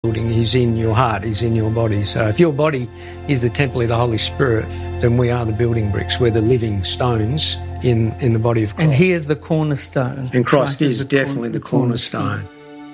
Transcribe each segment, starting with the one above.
building is in your heart, is in your body. So if your body is the temple of the Holy Spirit, then we are the building bricks. We're the living stones in the body of Christ. And he is the cornerstone. And Christ is definitely the cornerstone.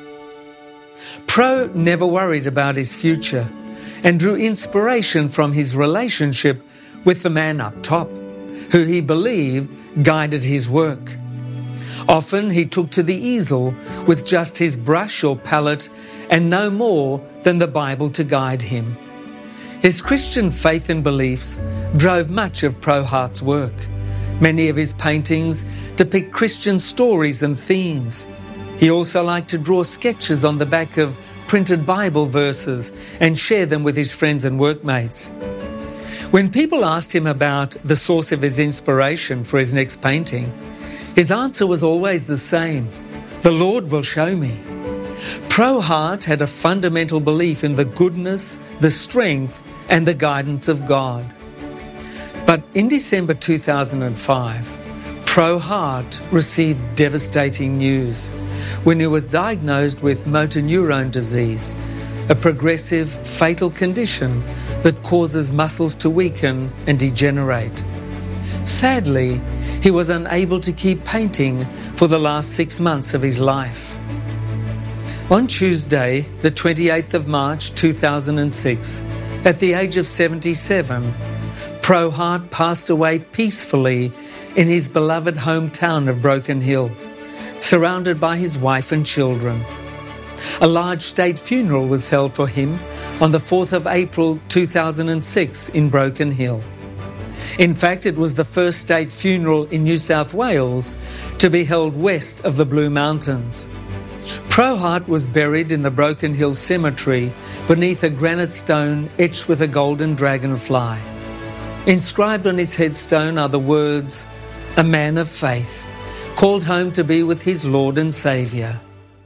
Pro never worried about his future and drew inspiration from his relationship with the man up top, who he believed guided his work. Often he took to the easel with just his brush or palette and no more than the Bible to guide him. His Christian faith and beliefs drove much of Pro Hart's work. Many of his paintings depict Christian stories and themes. He also liked to draw sketches on the back of printed Bible verses and share them with his friends and workmates. When people asked him about the source of his inspiration for his next painting, his answer was always the same: the Lord will show me. Pro Hart had a fundamental belief in the goodness, the strength, and the guidance of God. But in December 2005, Pro Hart received devastating news when he was diagnosed with motor neurone disease, a progressive, fatal condition that causes muscles to weaken and degenerate. Sadly, he was unable to keep painting for the last 6 months of his life. On Tuesday, the 28th of March 2006, at the age of 77, Pro Hart passed away peacefully in his beloved hometown of Broken Hill, surrounded by his wife and children. A large state funeral was held for him on the 4th of April 2006 in Broken Hill. In fact, it was the first state funeral in New South Wales to be held west of the Blue Mountains. Pro Hart was buried in the Broken Hill Cemetery beneath a granite stone etched with a golden dragonfly. Inscribed on his headstone are the words, "A man of faith, called home to be with his Lord and Saviour."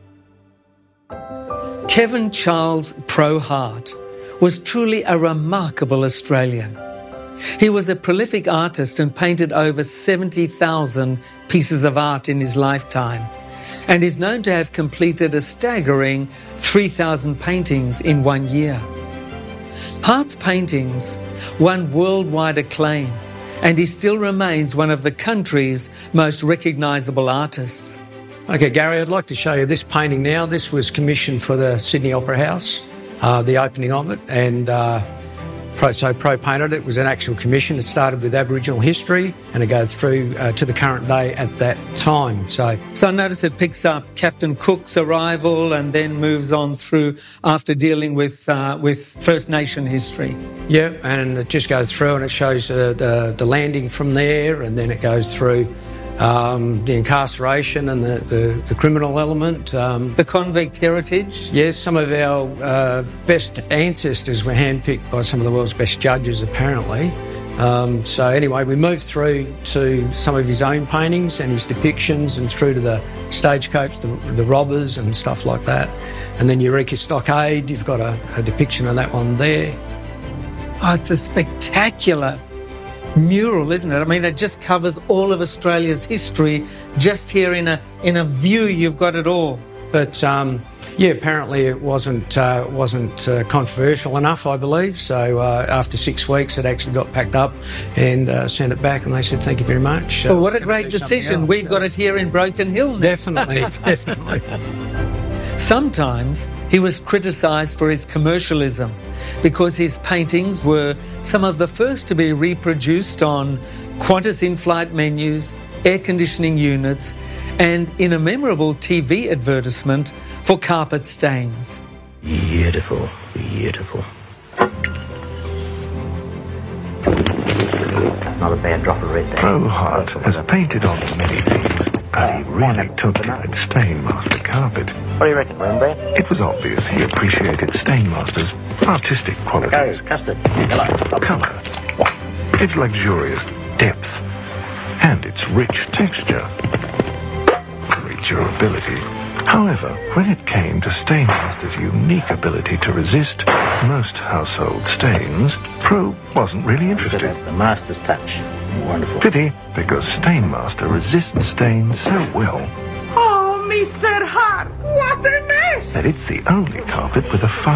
Kevin Charles Pro Hart was truly a remarkable Australian. He was a prolific artist and painted over 70,000 pieces of art in his lifetime, and is known to have completed a staggering 3,000 paintings in 1 year. Hart's paintings won worldwide acclaim, and he still remains one of the country's most recognisable artists. Okay, Gary, I'd like to show you this painting now. This was commissioned for the Sydney Opera House, the opening of it, and Pro painted it. It was an actual commission. It started with Aboriginal history and it goes through to the current day at that time. So I notice it picks up Captain Cook's arrival and then moves on through after dealing with First Nation history. Yeah, and it just goes through and it shows the landing from there, and then it goes through the incarceration and the criminal element. The convict heritage. Yes, some of our best ancestors were handpicked by some of the world's best judges, apparently. So anyway, we moved through to some of his own paintings and his depictions, and through to the stagecoach, the robbers and stuff like that. And then Eureka Stockade, you've got a depiction of that one there. Oh, it's a spectacular mural, isn't it? I mean, it just covers all of Australia's history. Just here in a view, you've got it all. But yeah, apparently it wasn't controversial enough, I believe. So after 6 weeks, it actually got packed up and sent it back, and they said thank you very much. Well, what a great decision! We've got it here in Broken Hill now. Definitely, definitely. Sometimes he was criticised for his commercialism because his paintings were some of the first to be reproduced on Qantas in-flight menus, air conditioning units, and in a memorable TV advertisement for carpet stains. Beautiful, beautiful. Not a bad drop of red there. Pro Hart has painted on many things, but he really took to that Stainmaster carpet. What do you reckon, Rembrandt? It was obvious he appreciated Stainmaster's artistic qualities. Custard. Hello. Colour, its luxurious depth, and its rich texture. Great durability. However, when it came to Stainmaster's unique ability to resist most household stains, Pro wasn't really interested. The master's touch. Wonderful. Pity, because Stainmaster resists stains so well Oh, Mr. Hart, what a mess! that it's the only carpet with a